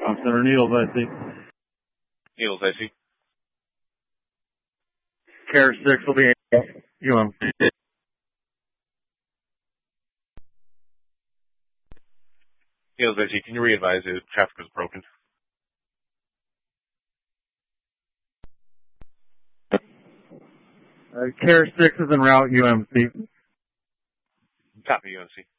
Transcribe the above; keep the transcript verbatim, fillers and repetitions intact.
On Center Needles, I see. Needles, I see. Care six will be U M C. Needles, I see. Can you re-advise the traffic was broken? Uh, Care six is en route U M C. Copy, U M C.